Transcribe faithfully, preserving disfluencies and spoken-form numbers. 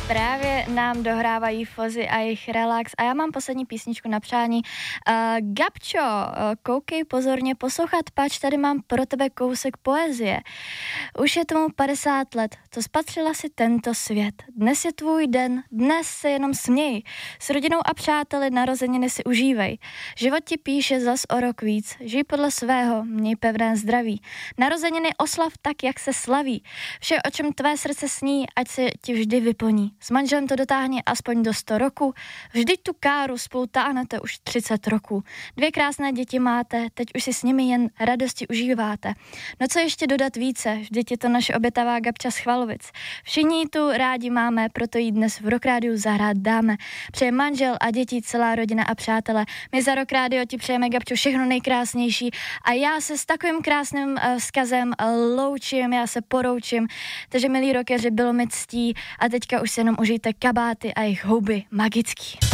Právě nám dohrávají Fozy a jejich relax a já mám poslední písničku na přání. Uh, Gabčo, uh, koukej pozorně poslouchat, pač tady mám pro tebe kousek poezie. Už je tomu padesát let, co spatřila si tento svět. Dnes je tvůj den, dnes se jenom směj. S rodinou a přáteli narozeniny si užívej. Život ti píše zas o rok víc, žij podle svého, měj pevné zdraví. Narozeniny oslav tak, jak se slaví. Vše, o čem tvé srdce sní, ať se ti vždy vyplní. S manželem to dotáhne aspoň do sto roku. Vždyť tu káru spolu táhnete už třicet roků. Dvě krásné děti máte, teď už si s nimi jen radosti užíváte. No co ještě dodat více, vždyť je to naše obětavá Gabča z Chvalovic. Všichni tu rádi máme, proto jí dnes v Rock Rádiu zahrát dáme. Přeje manžel a děti, celá rodina a přátelé. My za Rock Rádio ti přejeme, Gabčo, všechno nejkrásnější a já se s takovým krásným uh, vzkazem uh, loučím, já se poroučím. Takže milí rockeři, bylo mi ctí a teďka už se jenom užijte kabáty a jejich houby magický.